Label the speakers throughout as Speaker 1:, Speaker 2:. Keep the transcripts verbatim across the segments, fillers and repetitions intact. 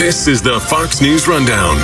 Speaker 1: This is the Fox News Rundown.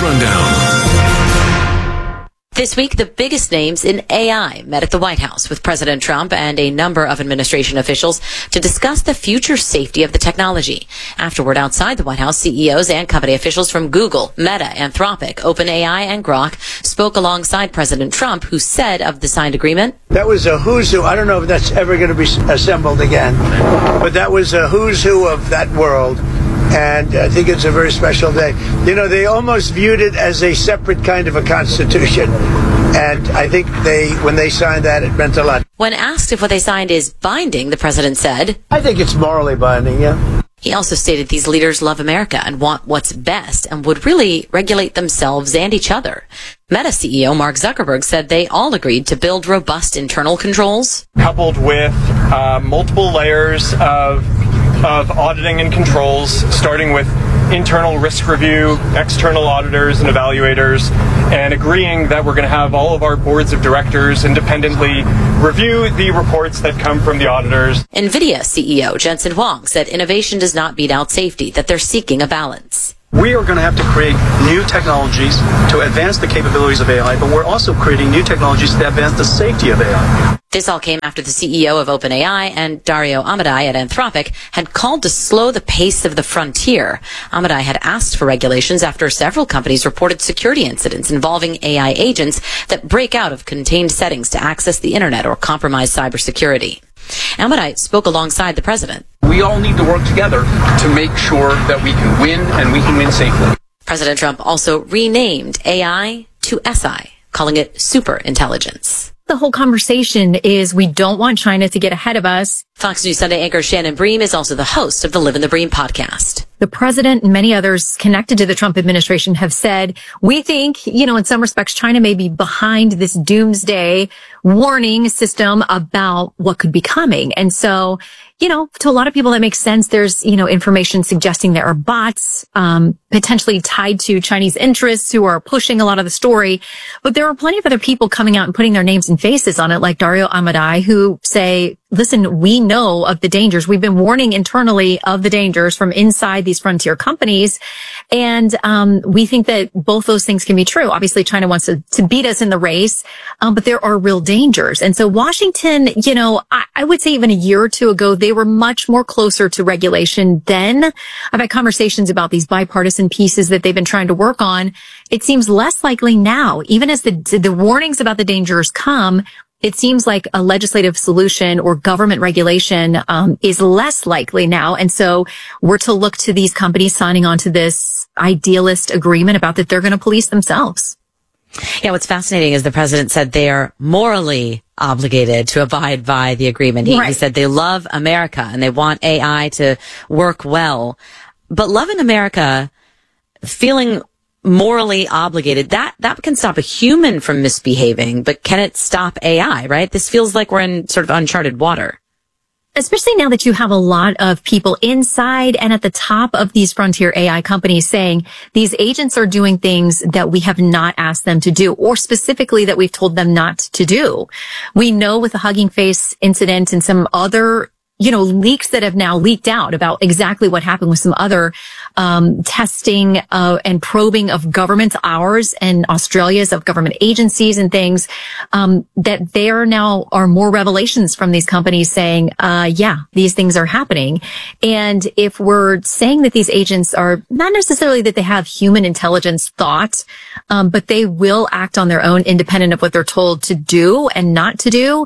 Speaker 1: Rundown.
Speaker 2: This week, the biggest names in A I met at the White House with President Trump and a number of administration officials to discuss the future safety of the technology. Afterward, outside the White House, C E Os and company officials from Google, Meta, Anthropic, OpenAI, and Grok spoke alongside President Trump, who said of the signed agreement,
Speaker 3: "That was a who's who. I don't know if that's ever going to be assembled again, but that was a who's who of that world. And I think it's a very special day. You know, they almost viewed it as a separate kind of a constitution. And I think they, when they signed that, it meant a lot."
Speaker 2: When asked if what they signed is binding, the president said,
Speaker 3: "I think it's morally binding, yeah."
Speaker 2: He also stated these leaders love America and want what's best and would really regulate themselves and each other. Meta C E O Mark Zuckerberg said they all agreed to build robust internal controls,
Speaker 4: coupled with uh, multiple layers of of auditing and controls, starting with internal risk review, external auditors and evaluators, and agreeing that we're going to have all of our boards of directors independently review the reports that come from the auditors.
Speaker 2: NVIDIA C E O Jensen Huang said innovation does not beat out safety, that they're seeking a balance.
Speaker 5: We are going to have to create new technologies to advance the capabilities of A I, but we're also creating new technologies to advance the safety of A I.
Speaker 2: This all came after the C E O of OpenAI and Dario Amodei at Anthropic had called to slow the pace of the frontier. Amodei had asked for regulations after several companies reported security incidents involving A I agents that break out of contained settings to access the internet or compromise cybersecurity. Amodei spoke alongside the president.
Speaker 6: We all need to work together to make sure that we can win and we can win safely.
Speaker 2: President Trump also renamed A I to S I, calling it superintelligence.
Speaker 7: The whole conversation is we don't want China to get ahead of us.
Speaker 2: Fox News Sunday anchor Shannon Bream is also the host of the Live in the Bream podcast.
Speaker 7: The president and many others connected to the Trump administration have said, we think, you know, in some respects, China may be behind this doomsday warning system about what could be coming. And so, you know, to a lot of people, that makes sense. There's, you know, information suggesting there are bots, um, potentially tied to Chinese interests who are pushing a lot of the story. But there are plenty of other people coming out and putting their names and faces on it, like Dario Amodei, who say, listen, we know of the dangers. We've been warning internally of the dangers from inside these frontier companies. And, um, we think that both those things can be true. Obviously, China wants to, to beat us in the race, um, but there are real dangers. And so Washington, you know, I, I would say even a year or two ago, they were much more closer to regulation then. I've had conversations about these bipartisan pieces that they've been trying to work on. It seems less likely now, even as the, the warnings about the dangers come. It seems like a legislative solution or government regulation um, is less likely now. And so we're to look to these companies signing on to this idealist agreement about that they're going to police themselves.
Speaker 2: Yeah, what's fascinating is the president said they are morally obligated to abide by the agreement. He, right. he said they love America and they want A I to work well. But loving America, feeling morally obligated, that, that can stop a human from misbehaving, but can it stop A I, right? This feels like we're in sort of uncharted water.
Speaker 7: Especially now that you have a lot of people inside and at the top of these frontier A I companies saying these agents are doing things that we have not asked them to do, or specifically that we've told them not to do. We know with the Hugging Face incident and some other you know, leaks that have now leaked out about exactly what happened with some other um testing uh, and probing of governments, ours and Australia's, of government agencies and things, um that there now are more revelations from these companies saying, uh yeah, these things are happening. And if we're saying that these agents are not necessarily that they have human intelligence thought, um but they will act on their own independent of what they're told to do and not to do,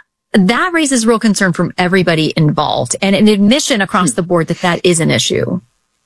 Speaker 7: that raises real concern from everybody involved, and an admission across the board that that is an issue.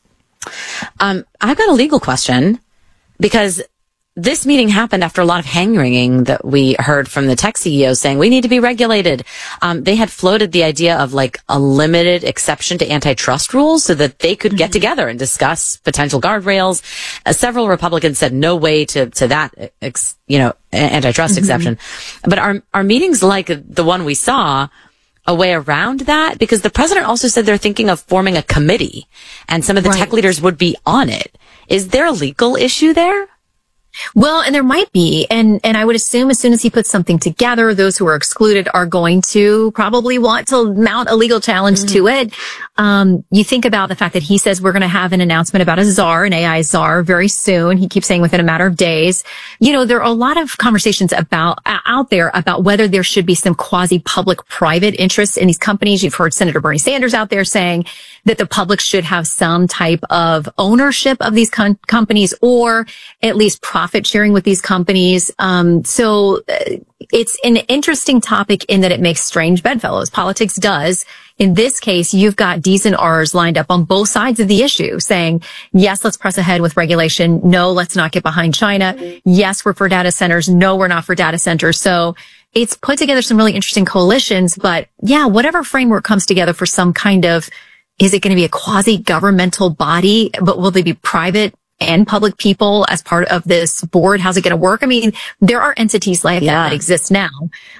Speaker 2: Um, I've got a legal question, because this meeting happened after a lot of hand-wringing that we heard from the tech C E Os saying we need to be regulated. Um, they had floated the idea of like a limited exception to antitrust rules so that they could get together and discuss potential guardrails. Uh, several Republicans said no way to, to that, ex, you know, antitrust mm-hmm. exception. But are, are meetings like the one we saw a way around that? Because the president also said they're thinking of forming a committee and some of the right. tech leaders would be on it. Is there a legal issue there?
Speaker 7: Well, and there might be, and, and I would assume as soon as he puts something together, those who are excluded are going to probably want to mount a legal challenge mm-hmm. to it. Um, you think about the fact that he says we're going to have an announcement about a czar, an A I czar very soon. He keeps saying within a matter of days. You know, there are a lot of conversations about, out there about whether there should be some quasi public private interests in these companies. You've heard Senator Bernie Sanders out there saying that the public should have some type of ownership of these com- companies or at least profit sharing with these companies. Um, so uh, it's an interesting topic in that it makes strange bedfellows. Politics does. In this case, you've got D's and R's lined up on both sides of the issue saying, yes, let's press ahead with regulation. No, let's not get behind China. Yes, we're for data centers. No, we're not for data centers. So it's put together some really interesting coalitions. But yeah, whatever framework comes together for some kind of, is it going to be a quasi-governmental body, but will they be private and public people as part of this board? How's it going to work? I mean, there are entities like yeah. that that exist now.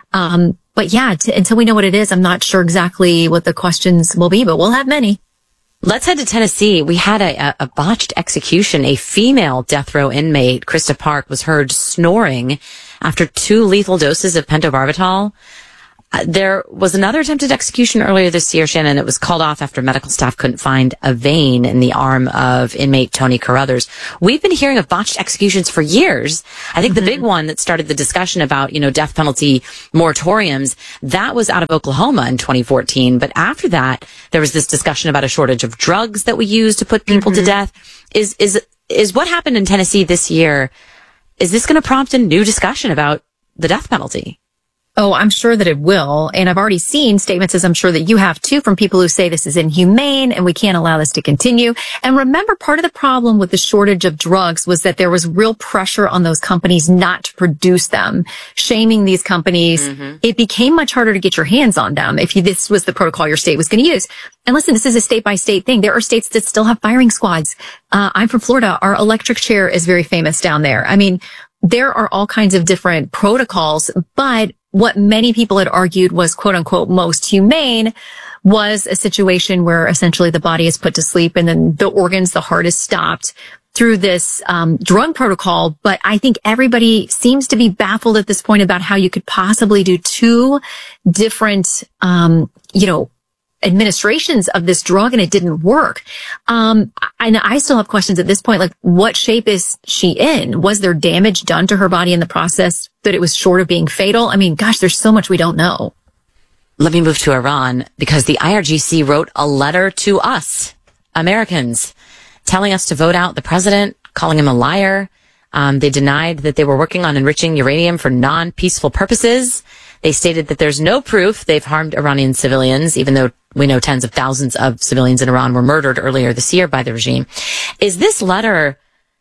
Speaker 7: Um, but yeah, t- until we know what it is, I'm not sure exactly what the questions will be, but we'll have many.
Speaker 2: Let's head to Tennessee. We had a, a botched execution. A female death row inmate, Krista Park, was heard snoring after two lethal doses of pentobarbital. Uh, there was another attempted execution earlier this year, Shannon. It was called off after medical staff couldn't find a vein in the arm of inmate Tony Carruthers. We've been hearing of botched executions for years. I think mm-hmm. the big one that started the discussion about, you know, death penalty moratoriums, that was out of Oklahoma in twenty fourteen. But after that, there was this discussion about a shortage of drugs that we use to put people mm-hmm. to death. Is, is, is what happened in Tennessee this year, is this going to prompt a new discussion about the death penalty?
Speaker 7: Oh, I'm sure that it will. And I've already seen statements, as I'm sure that you have too, from people who say this is inhumane and we can't allow this to continue. And remember, part of the problem with the shortage of drugs was that there was real pressure on those companies not to produce them, shaming these companies. Mm-hmm. It became much harder to get your hands on them if you, this was the protocol your state was going to use. And listen, this is a state by state thing. There are states that still have firing squads. Uh, I'm from Florida. Our electric chair is very famous down there. I mean, there are all kinds of different protocols, but what many people had argued was quote unquote most humane was a situation where essentially the body is put to sleep and then the organs, the heart is stopped through this um drug protocol. But I think everybody seems to be baffled at this point about how you could possibly do two different um you know administrations of this drug and it didn't work. Um, and I still have questions at this point, like what shape is she in? Was there damage done to her body in the process that it was short of being fatal? I mean, gosh, there's so much we don't know.
Speaker 2: Let me move to Iran because the I R G C wrote a letter to us, Americans, telling us to vote out the president, calling him a liar. Um, they denied that they were working on enriching uranium for non-peaceful purposes. They stated that there's no proof they've harmed Iranian civilians, even though we know tens of thousands of civilians in Iran were murdered earlier this year by the regime. Is this letter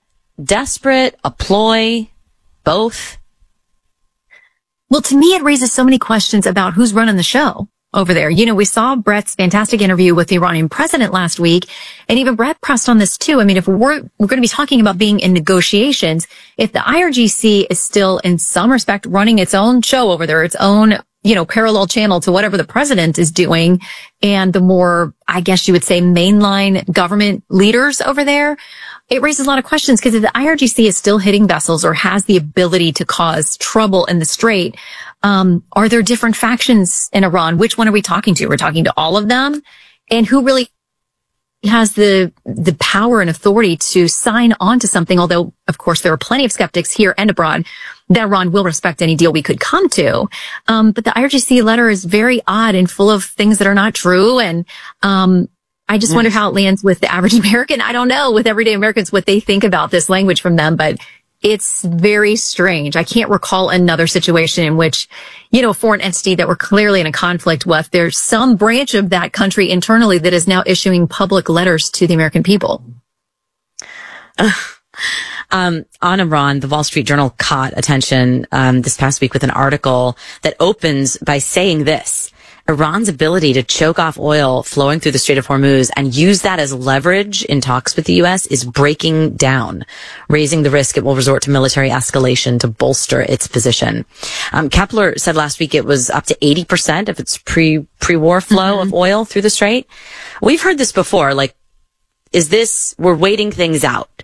Speaker 2: desperate, a ploy, both?
Speaker 7: Well, to me, it raises so many questions about who's running the show over there. You know, we saw Brett's fantastic interview with the Iranian president last week, and even Brett pressed on this too. I mean, if we're, we're going to be talking about being in negotiations, if the I R G C is still in some respect running its own show over there, its own, you know, parallel channel to whatever the president is doing, and the more, I guess you would say, mainline government leaders over there, it raises a lot of questions because if the I R G C is still hitting vessels or has the ability to cause trouble in the Strait, um, are there different factions in Iran? Which one are we talking to? We're talking to all of them? And who really has the the power and authority to sign on to something, although, of course, there are plenty of skeptics here and abroad that Iran will respect any deal we could come to. Um, but the I R G C letter is very odd and full of things that are not true. And um I just wonder how it lands with the average American. I don't know, with everyday Americans, what they think about this language from them, but it's very strange. I can't recall another situation in which, you know, a foreign entity that we're clearly in a conflict with, there's some branch of that country internally that is now issuing public letters to the American people.
Speaker 2: Uh, um, on Iran, the Wall Street Journal caught attention um, this past week with an article that opens by saying this: Iran's ability to choke off oil flowing through the Strait of Hormuz and use that as leverage in talks with the U S is breaking down, raising the risk it will resort to military escalation to bolster its position. Um, Kepler said last week it was up to eighty percent of its pre, pre-war flow mm-hmm. of oil through the Strait. We've heard this before, like, is this, we're waiting things out.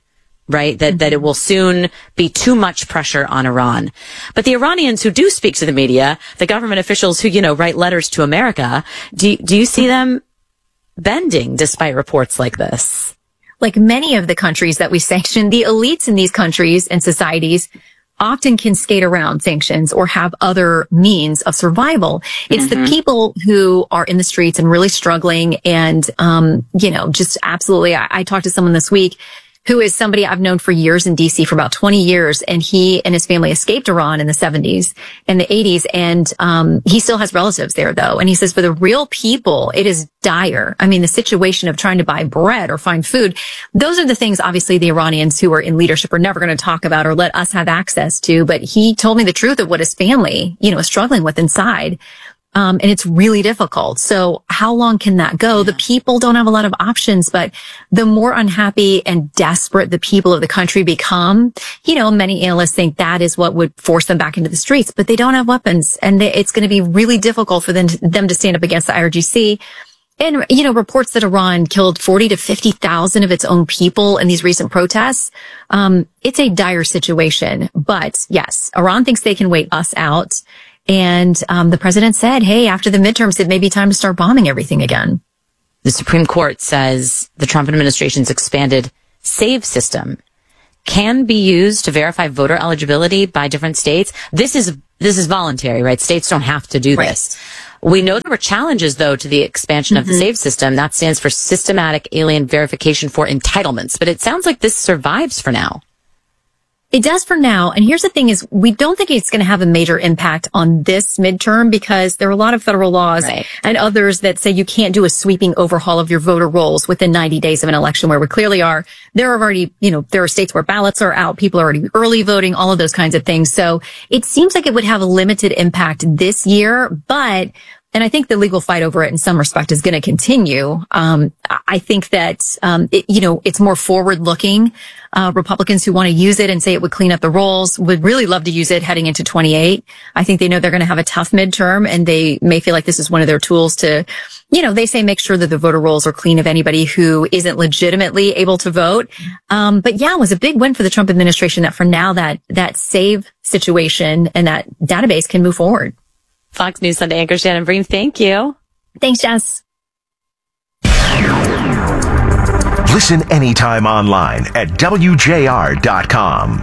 Speaker 2: right? That, that it will soon be too much pressure on Iran. But the Iranians who do speak to the media, the government officials who, you know, write letters to America, do, do you see them bending despite reports like this?
Speaker 7: Like many of the countries that we sanction, the elites in these countries and societies often can skate around sanctions or have other means of survival. It's mm-hmm. the people who are in the streets and really struggling and, um, you know, just absolutely. I, I talked to someone this week who is somebody I've known for years in D C for about twenty years. And he and his family escaped Iran in the seventies and the eighties. And, um, he still has relatives there though. And he says for the real people, it is dire. I mean, the situation of trying to buy bread or find food, those are the things obviously the Iranians who are in leadership are never going to talk about or let us have access to. But he told me the truth of what his family, you know, is struggling with inside. Um, and it's really difficult. So how long can that go? Yeah. The people don't have a lot of options, but the more unhappy and desperate the people of the country become, you know, many analysts think that is what would force them back into the streets, but they don't have weapons and they, it's going to be really difficult for them to, them to stand up against the I R G C. And, you know, reports that Iran killed forty to fifty thousand of its own people in these recent protests. Um, it's a dire situation, but yes, Iran thinks they can wait us out. And um, the president said, hey, after the midterms, it may be time to start bombing everything again.
Speaker 2: The Supreme Court says the Trump administration's expanded SAVE system can be used to verify voter eligibility by different states. This is this is voluntary, right? States don't have to do
Speaker 7: right.
Speaker 2: this. We know there were challenges, though, to the expansion mm-hmm. of the SAVE system. That stands for Systematic Alien Verification for Entitlements. But it sounds like this survives for now.
Speaker 7: It does for now. And here's the thing is we don't think it's going to have a major impact on this midterm because there are a lot of federal laws right. and others that say you can't do a sweeping overhaul of your voter rolls within ninety days of an election where we clearly are. There are already, you know, there are states where ballots are out. People are already early voting, all of those kinds of things. So it seems like it would have a limited impact this year, but and I think the legal fight over it in some respect is going to continue. Um, I think that, um, it, you know, it's more forward looking. Uh, Republicans who want to use it and say it would clean up the rolls would really love to use it heading into twenty-eight. I think they know they're going to have a tough midterm and they may feel like this is one of their tools to, you know, they say make sure that the voter rolls are clean of anybody who isn't legitimately able to vote. Um, but yeah, it was a big win for the Trump administration that for now that, that SAVE situation and that database can move forward.
Speaker 2: Fox News Sunday anchor Shannon Bream, thank you.
Speaker 7: Thanks, Jess.
Speaker 8: Listen anytime online at W J R dot com.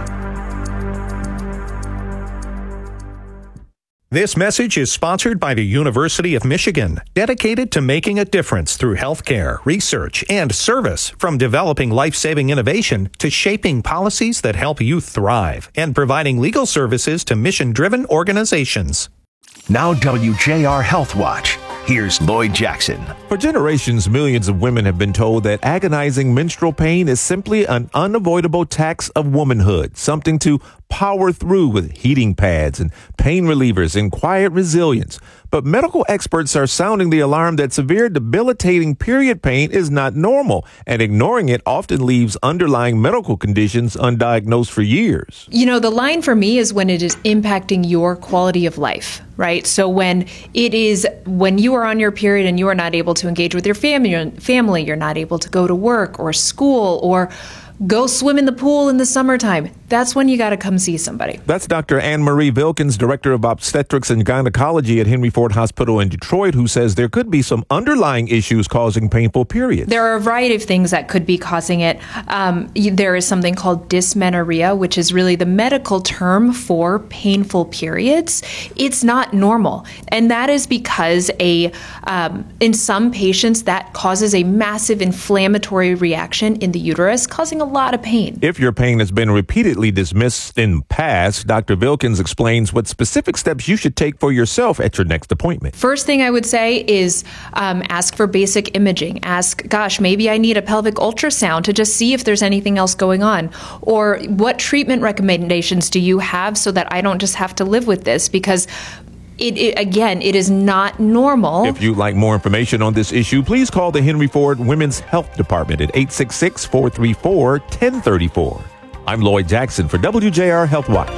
Speaker 9: This message is sponsored by the University of Michigan, dedicated to making a difference through healthcare, research, and service, from developing life-saving innovation to shaping policies that help youth thrive and providing legal services to mission-driven organizations.
Speaker 8: Now W J R Health Watch. Here's Lloyd Jackson.
Speaker 10: For generations, millions of women have been told that agonizing menstrual pain is simply an unavoidable tax of womanhood, something to power through with heating pads and pain relievers and quiet resilience. But medical experts are sounding the alarm that severe, debilitating period pain is not normal, and ignoring it often leaves underlying medical conditions undiagnosed for years.
Speaker 11: You know, the line for me is when it is impacting your quality of life, right? So when it is, when you are on your period and you are not able to engage with your family, family, you're not able to go to work or school or go swim in the pool in the summertime, that's when you got to come see somebody.
Speaker 10: That's Doctor Anne Marie Vilkins, Director of Obstetrics and Gynecology at Henry Ford Hospital in Detroit, who says there could be some underlying issues causing painful periods.
Speaker 11: There are a variety of things that could be causing it. Um, there is something called dysmenorrhea, which is really the medical term for painful periods. It's not normal. And that is because a um, in some patients that causes a massive inflammatory reaction in the uterus, causing a lot of pain.
Speaker 10: If your pain has been repeatedly dismissed in the past, Doctor Vilkins explains what specific steps you should take for yourself at your next appointment.
Speaker 11: First thing I would say is um, ask for basic imaging. Ask, gosh, maybe I need a pelvic ultrasound to just see if there's anything else going on. Or what treatment recommendations do you have so that I don't just have to live with this? Because It, it, again, it is not normal.
Speaker 10: If you'd like more information on this issue, please call the Henry Ford Women's Health Department at eight six six, four three four, one zero three four. I'm Lloyd Jackson for W J R Health Watch.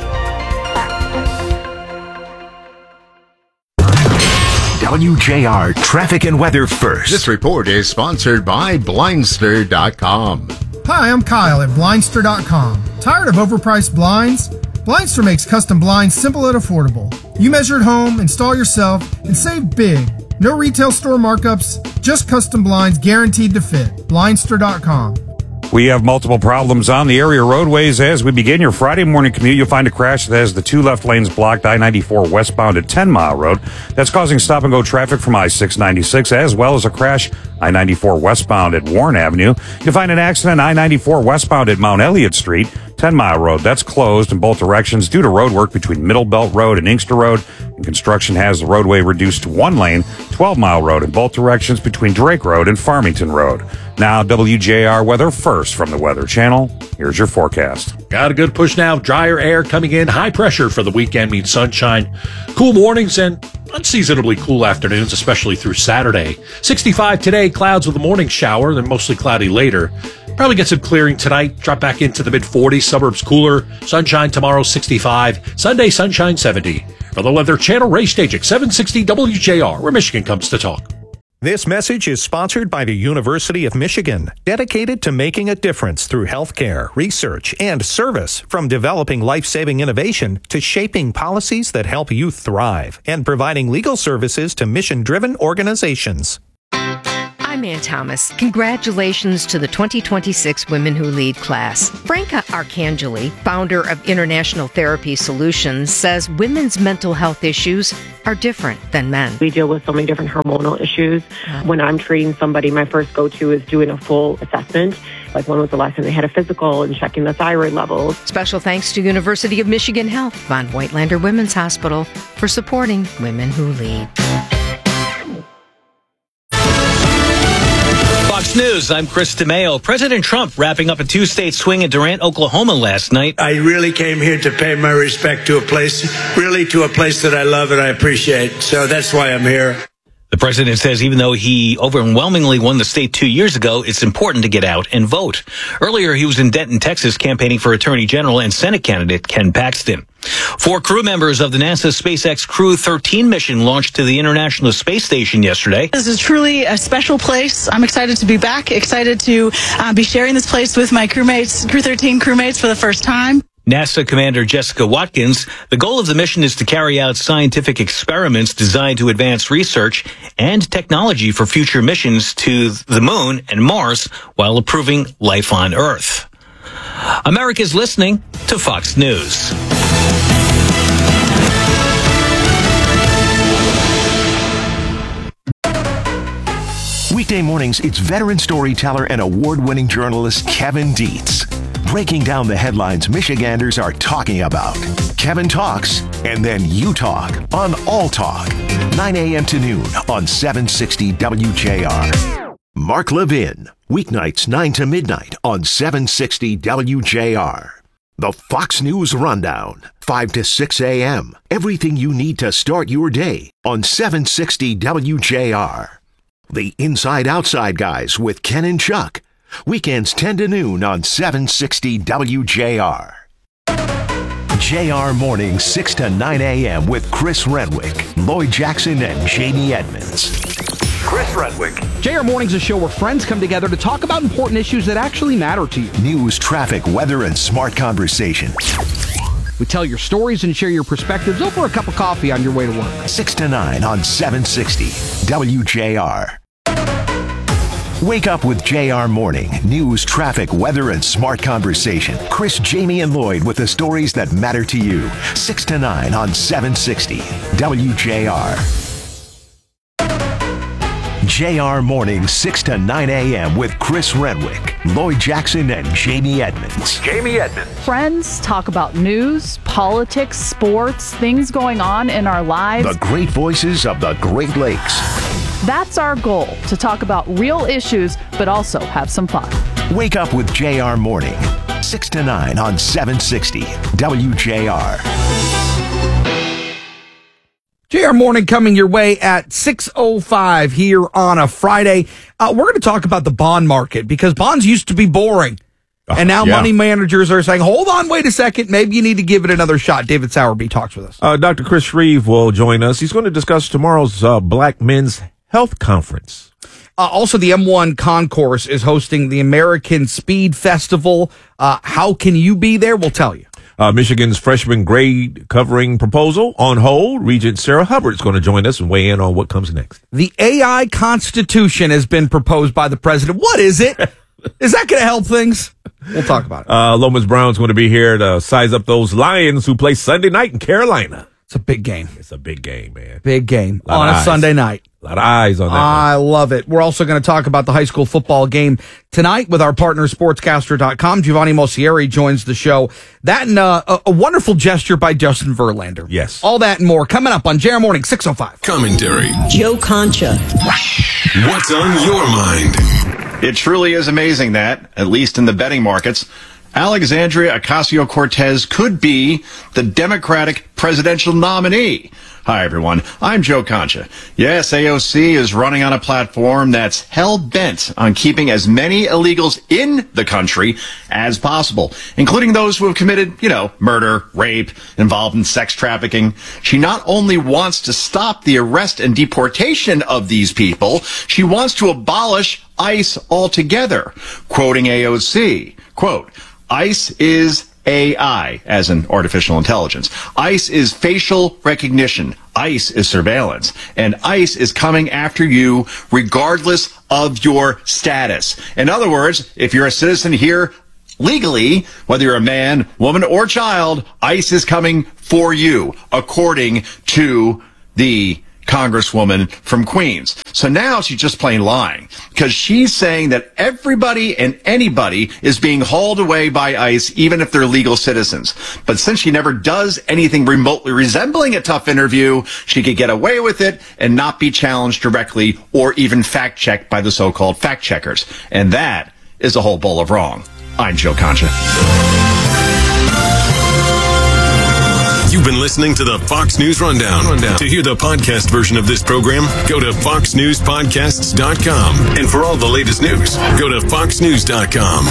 Speaker 8: W J R Traffic and Weather First.
Speaker 12: This report is sponsored by Blindster dot com. Hi, I'm Kyle at Blindster dot com. Tired of overpriced blinds? Blindster makes custom blinds simple and affordable. You measure at home, install yourself, and save big. No retail store markups, just custom blinds guaranteed to fit. Blindster dot com.
Speaker 13: We have multiple problems on the area roadways as we begin your Friday morning commute. You'll find a crash that has the two left lanes blocked, I ninety-four westbound at ten mile road. That's causing stop and go traffic from I six ninety-six, as well as a crash I ninety-four westbound at Warren Avenue. You'll find an accident I ninety-four westbound at Mount Elliott Street, ten mile road. That's closed in both directions due to road work between Middle Belt Road and Inkster Road. And construction has the roadway reduced to one lane, twelve mile road in both directions between Drake Road and Farmington Road. Now, W J R weather first from the Weather Channel. Here's your forecast.
Speaker 14: Got a good push now. Drier air coming in. High pressure for the weekend means sunshine. Cool mornings and unseasonably cool afternoons, especially through Saturday. sixty-five today, clouds with a morning shower, then mostly cloudy later. Probably get some clearing tonight. Drop back into the mid forties. Suburbs cooler. Sunshine tomorrow, sixty-five. Sunday, sunshine, seventy. For the Weather Channel, Ray Stagik, seven sixty W J R, where Michigan comes to talk.
Speaker 9: This message is sponsored by the University of Michigan, dedicated to making a difference through healthcare, research, and service, from developing life-saving innovation to shaping policies that help youth thrive and providing legal services to mission-driven organizations.
Speaker 15: I'm Ann Thomas. Congratulations to the twenty twenty-six Women Who Lead class. Franca Arcangeli, founder of International Therapy Solutions, says women's mental health issues are different than men.
Speaker 16: We deal with so many different hormonal issues. Uh-huh. When I'm treating somebody, my first go-to is doing a full assessment. Like, when was the last time they had a physical, and checking the thyroid levels.
Speaker 15: Special thanks to University of Michigan Health, Von Voigtlander Women's Hospital, for supporting Women Who Lead.
Speaker 17: Fox News, I'm Chris DeMeo. President Trump wrapping up a two-state swing in Durant, Oklahoma last night.
Speaker 3: I really came here to pay my respect to a place, really to a place that I love and I appreciate. So that's why I'm here.
Speaker 17: The president says even though he overwhelmingly won the state two years ago, it's important to get out and vote. Earlier, he was in Denton, Texas, campaigning for Attorney General and Senate candidate Ken Paxton. Four crew members of the NASA SpaceX Crew thirteen mission launched to the International Space Station yesterday.
Speaker 18: This is truly a special place. I'm excited to be back, excited to uh, be sharing this place with my crewmates, Crew thirteen crewmates for the first time.
Speaker 17: NASA Commander Jessica Watkins, the goal of the mission is to carry out scientific experiments designed to advance research and technology for future missions to the moon and Mars while improving life on Earth. America's listening to Fox News.
Speaker 8: Weekday mornings, it's veteran storyteller and award-winning journalist Kevin Dietz, breaking down the headlines Michiganders are talking about. Kevin talks, and then you talk on All Talk, nine a.m. to noon on seven sixty W J R. Mark Levin, weeknights nine to midnight on seven sixty W J R. The Fox News Rundown, five to six a.m. Everything you need to start your day on seven sixty W J R. The Inside Outside Guys with Ken and Chuck, weekends ten to noon on seven sixty W J R. J R Mornings six to nine a.m. with Chris Renwick, Lloyd Jackson, and Jamie Edmonds.
Speaker 19: Chris Renwick. J R Mornings is a show where friends come together to talk about important issues that actually matter to you.
Speaker 8: News, traffic, weather, and smart conversation.
Speaker 19: We tell your stories and share your perspectives over a cup of coffee on your way to work.
Speaker 8: six to nine on seven sixty W J R. Wake up with J R Morning. News, traffic, weather, and smart conversation. Chris, Jamie, and Lloyd with the stories that matter to you. six to nine on seven sixty W J R. J R Morning, six to nine a.m. with Chris Renwick, Lloyd Jackson, and Jamie Edmonds.
Speaker 19: Jamie Edmonds.
Speaker 20: Friends talk about news, politics, sports, things going on in our lives.
Speaker 8: The great voices of the Great Lakes.
Speaker 20: That's our goal, to talk about real issues, but also have some fun.
Speaker 8: Wake up with J R Morning, six to nine on seven sixty W J R.
Speaker 19: J R Morning coming your way at six oh five here on a Friday. Uh, we're going to talk about the bond market because bonds used to be boring. Oh, and now yeah. money managers are saying, hold on, wait a second. Maybe you need to give it another shot. David Sowerby talks with us.
Speaker 10: Uh, Doctor Chris Shreve will join us. He's going to discuss tomorrow's uh, Black Men's Health Conference.
Speaker 19: Uh, also, the M one Concourse is hosting the American Speed Festival. Uh, how can you be there? We'll tell you.
Speaker 10: Uh, Michigan's freshman grade covering proposal on hold. Regent Sarah Hubbard is going to join us and weigh in on what comes next.
Speaker 19: The A I Constitution has been proposed by the president. What is it? Is that going to help things? We'll talk about it.
Speaker 10: Uh, Lomas Brown's going to be here to size up those Lions who play Sunday night in Carolina.
Speaker 19: It's a big game.
Speaker 10: It's a big game, man.
Speaker 19: Big game on a
Speaker 10: eyes.
Speaker 19: Sunday night.
Speaker 10: A lot of eyes on that.
Speaker 19: I love it. We're also going to talk about the high school football game tonight with our partner, sportscaster dot com. Giovanni Mosieri joins the show. That and uh, a, a wonderful gesture by Justin Verlander.
Speaker 10: Yes.
Speaker 19: All that and more coming up on J R Morning, six oh five.
Speaker 1: Commentary.
Speaker 21: Joe Concha.
Speaker 1: What's on your mind?
Speaker 22: It truly is amazing that, at least in the betting markets, Alexandria Ocasio-Cortez could be the Democratic presidential nominee. Hi, everyone. I'm Joe Concha. Yes, A O C is running on a platform that's hell-bent on keeping as many illegals in the country as possible, including those who have committed, you know, murder, rape, involved in sex trafficking. She not only wants to stop the arrest and deportation of these people, she wants to abolish ICE altogether. Quoting A O C, quote, ICE is A I, as in artificial intelligence. ICE is facial recognition. ICE is surveillance. And ICE is coming after you regardless of your status. In other words, if you're a citizen here legally, whether you're a man, woman, or child, ICE is coming for you, according to the Congresswoman from Queens. So now she's just plain lying, because she's saying that everybody and anybody is being hauled away by ICE, even if they're legal citizens. But since she never does anything remotely resembling a tough interview, she could get away with it and not be challenged directly or even fact-checked by the so-called fact-checkers. And that is a whole bowl of wrong. I'm Joe Concha.
Speaker 1: You've been listening to the Fox News Rundown. Rundown. To hear the podcast version of this program, go to fox news podcasts dot com. And for all the latest news, go to fox news dot com.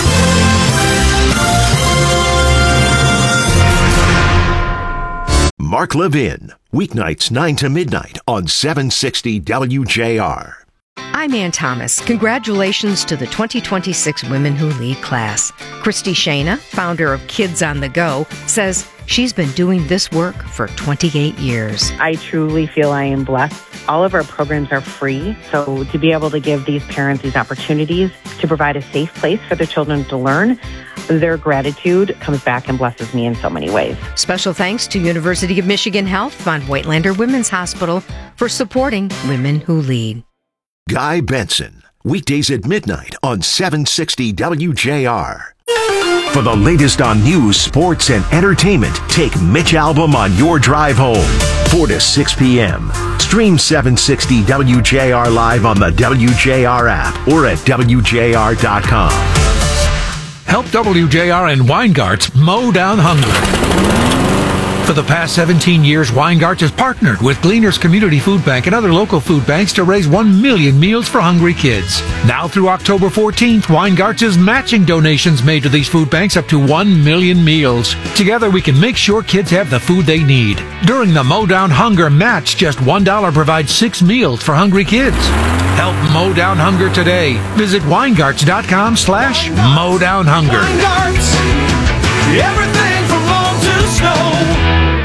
Speaker 8: Mark Levin, weeknights nine to midnight on seven sixty W J R.
Speaker 15: I'm Ann Thomas. Congratulations to the twenty twenty-six Women Who Lead class. Christy Shana, founder of Kids on the Go, says she's been doing this work for twenty-eight years.
Speaker 16: I truly feel I am blessed. All of our programs are free, so to be able to give these parents these opportunities to provide a safe place for their children to learn, their gratitude comes back and blesses me in so many ways.
Speaker 15: Special thanks to University of Michigan Health Von Voigtlander Women's Hospital for supporting Women Who Lead.
Speaker 8: Guy Benson, weekdays at midnight on seven sixty W J R. For the latest on news, sports, and entertainment, take Mitch Albom on your drive home, four to six p.m. Stream seven sixty W J R live on the W J R app or at W J R dot com.
Speaker 23: Help W J R and Weingarts mow down hunger. For the past seventeen years, Weingarts has partnered with Gleaners Community Food Bank and other local food banks to raise one million meals for hungry kids. Now through October fourteenth, Weingarts is matching donations made to these food banks up to one million meals. Together, we can make sure kids have the food they need. During the Mow Down Hunger Match, just one dollar provides six meals for hungry kids. Help mow down hunger today. Visit Weingarts dot com slash mow down hunger.
Speaker 24: Weingarts, everything from lawn to snow.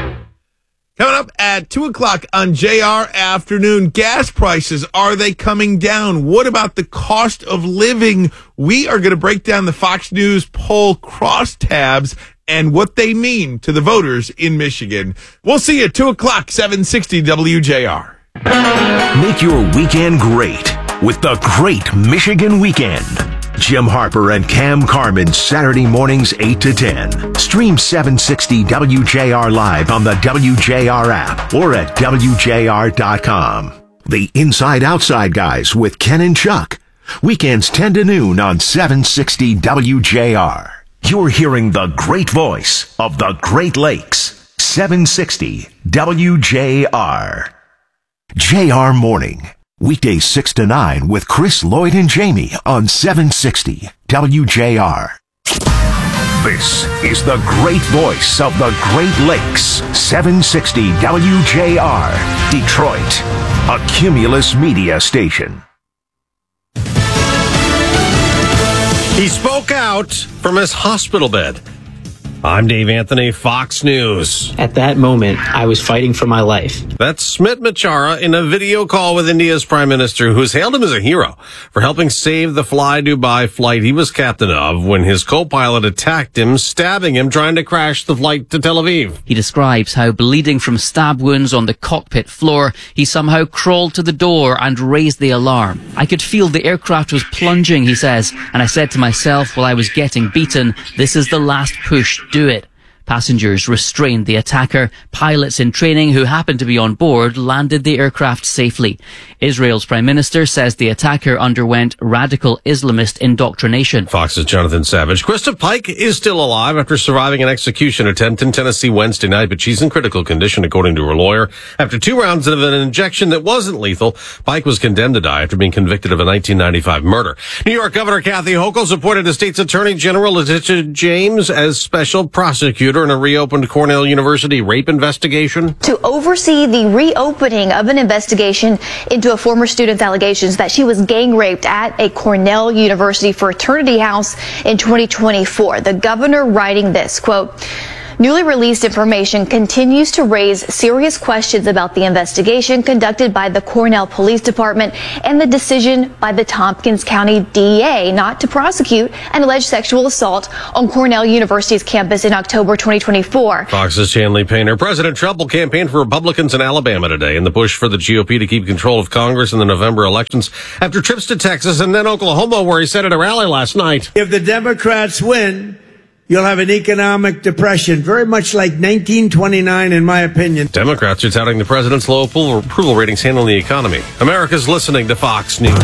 Speaker 25: Coming up at two o'clock on J R Afternoon, gas prices, are they coming down? What about the cost of living? We are going to break down the Fox News poll crosstabs and what they mean to the voters in Michigan. We'll see you at two o'clock, seven sixty W J R.
Speaker 8: Make your weekend great with the Great Michigan Weekend. Jim Harper and Cam Carmen, Saturday mornings eight to ten. Stream seven sixty W J R live on the W J R app or at W J R dot com. The Inside Outside Guys with Ken and Chuck. Weekends ten to noon on seven sixty W J R. You're hearing the great voice of the Great Lakes. seven sixty W J R. J R Morning. Weekdays six to nine with Chris, Lloyd, and Jamie on seven sixty W J R. This is the great voice of the Great Lakes, seven sixty W J R, Detroit, a Cumulus media station.
Speaker 2: He spoke out from his hospital bed. I'm Dave Anthony, Fox News.
Speaker 4: At that moment, I was fighting for my life.
Speaker 2: That's Smit Machara in a video call with India's Prime Minister, who's hailed him as a hero for helping save the Fly Dubai flight he was captain of when his co-pilot attacked him, stabbing him, trying to crash the flight to Tel Aviv.
Speaker 5: He describes how, bleeding from stab wounds on the cockpit floor, he somehow crawled to the door and raised the alarm. I could feel the aircraft was plunging, he says, and I said to myself while I was getting beaten, this is the last push. Do it. Passengers restrained the attacker. Pilots in training who happened to be on board landed the aircraft safely. Israel's Prime Minister says the attacker underwent radical Islamist indoctrination.
Speaker 2: Fox's Jonathan Savage. Krista Pike is still alive after surviving an execution attempt in Tennessee Wednesday night, but she's in critical condition, according to her lawyer. After two rounds of an injection that wasn't lethal, Pike was condemned to die after being convicted of a nineteen ninety-five murder. New York Governor Kathy Hochul's appointed the state's Attorney General Letitia James as special prosecutor in a reopened Cornell University rape investigation.
Speaker 6: To oversee the reopening of an investigation into a former student's allegations that she was gang raped at a Cornell University fraternity house in twenty twenty-four. The governor writing this, quote, newly released information continues to raise serious questions about the investigation conducted by the Cornell Police Department and the decision by the Tompkins County D A not to prosecute an alleged sexual assault on Cornell University's campus in October twenty twenty-four.
Speaker 2: Fox's Chanley Painter. President Trump will campaign for Republicans in Alabama today in the push for the G O P to keep control of Congress in the November elections after trips to Texas and then Oklahoma, where he said at a rally last night.
Speaker 3: If the Democrats win, you'll have an economic depression, very much like nineteen twenty-nine, in my opinion.
Speaker 2: Democrats are touting the president's low approval ratings handling the economy. America's listening to Fox News.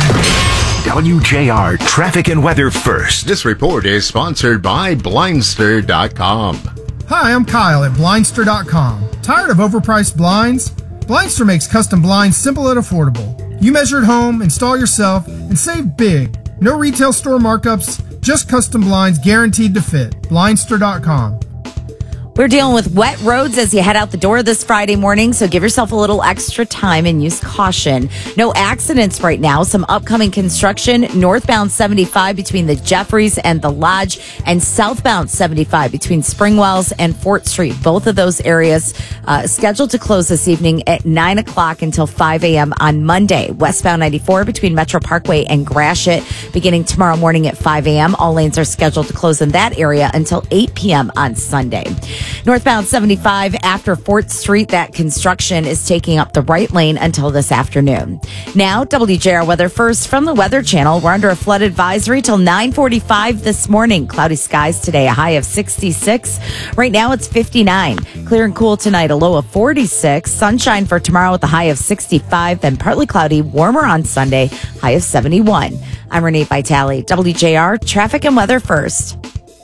Speaker 8: W J R Traffic and Weather First.
Speaker 21: This report is sponsored by Blindster dot com.
Speaker 12: Hi, I'm Kyle at Blindster dot com. Tired of overpriced blinds? Blindster makes custom blinds simple and affordable. You measure at home, install yourself, and save big. No retail store markups, just custom blinds guaranteed to fit. Blindster dot com.
Speaker 26: We're dealing with wet roads as you head out the door this Friday morning, so give yourself a little extra time and use caution. No accidents right now. Some upcoming construction. Northbound seventy-five between the Jeffries and the Lodge, and southbound seventy-five between Springwells and Fort Street. Both of those areas uh, scheduled to close this evening at nine o'clock until five a.m. on Monday. Westbound ninety-four between Metro Parkway and Gratiot beginning tomorrow morning at five a.m. All lanes are scheduled to close in that area until eight p.m. on Sunday. Northbound seventy-five after Fort Street, that construction is taking up the right lane until this afternoon. Now, W J R weather first from the Weather Channel. We're under a flood advisory till nine forty-five this morning. Cloudy skies today, a high of sixty-six. Right now it's fifty-nine. Clear and cool tonight, a low of forty-six. Sunshine for tomorrow with a high of sixty-five. Then partly cloudy, warmer on Sunday, high of seventy-one. I'm Renee Vitale, W J R Traffic and Weather First.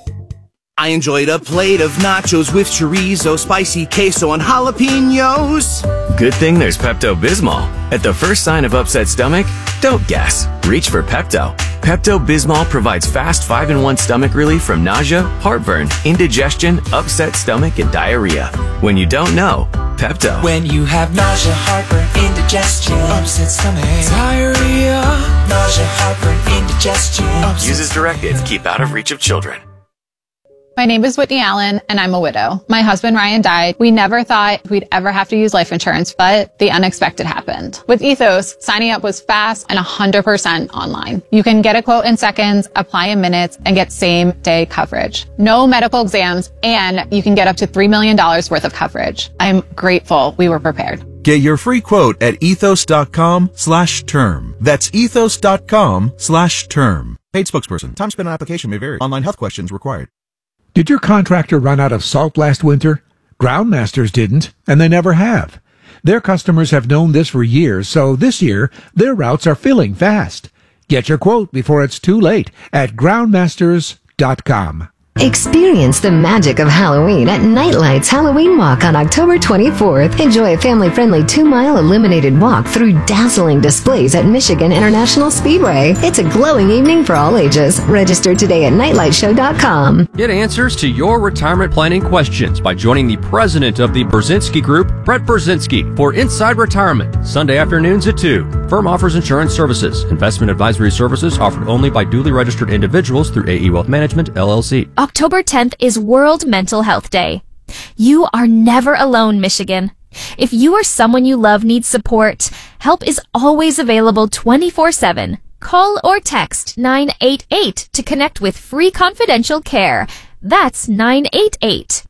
Speaker 27: I enjoyed a plate of nachos with chorizo, spicy queso, and jalapenos.
Speaker 28: Good thing there's Pepto-Bismol. At the first sign of upset stomach, don't guess. Reach for Pepto. Pepto-Bismol provides fast five in one stomach relief from nausea, heartburn, indigestion, upset stomach, and diarrhea. When you don't know, Pepto.
Speaker 24: When you have nausea, heartburn, indigestion, upset stomach, diarrhea, nausea, heartburn, indigestion.
Speaker 28: Use as directed. Keep out of reach of children.
Speaker 29: My name is Whitney Allen, and I'm a widow. My husband, Ryan, died. We never thought we'd ever have to use life insurance, but the unexpected happened. With Ethos, signing up was fast and one hundred percent online. You can get a quote in seconds, apply in minutes, and get same-day coverage. No medical exams, and you can get up to three million dollars worth of coverage. I'm grateful we were prepared.
Speaker 30: Get your free quote at ethos.com slash term. That's ethos.com slash term.
Speaker 31: Paid spokesperson. Time spent on application may vary. Online health questions required.
Speaker 23: Did your contractor run out of salt last winter? Groundmasters didn't, and they never have. Their customers have known this for years, so this year, their routes are filling fast. Get your quote before it's too late at groundmasters dot com.
Speaker 7: Experience the magic of Halloween at Nightlight's Halloween Walk on October twenty-fourth. Enjoy a family-friendly two-mile illuminated walk through dazzling displays at Michigan International Speedway. It's a glowing evening for all ages. Register today at nightlight show dot com.
Speaker 9: Get answers to your retirement planning questions by joining the president of the Brzezinski Group, Brett Brzezinski, for Inside Retirement, Sunday afternoons at two. Firm offers insurance services. Investment advisory services offered only by duly registered individuals through A E Wealth Management, L L C.
Speaker 10: October tenth is World Mental Health Day. You are never alone, Michigan. If you or someone you love needs support, help is always available twenty-four seven. Call or text nine eight eight to connect with free confidential care. That's nine eight eight.